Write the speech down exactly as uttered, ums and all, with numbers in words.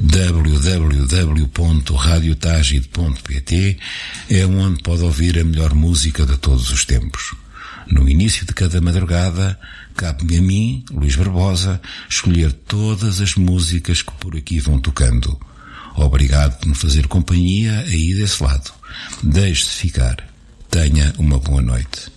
w w w ponto radio tagide ponto p t é onde pode ouvir a melhor música de todos os tempos. No início de cada madrugada, cabe-me a mim, Luís Barbosa, escolher todas as músicas que por aqui vão tocando. Obrigado por me fazer companhia aí desse lado. Deixe-se ficar. Tenha uma boa noite.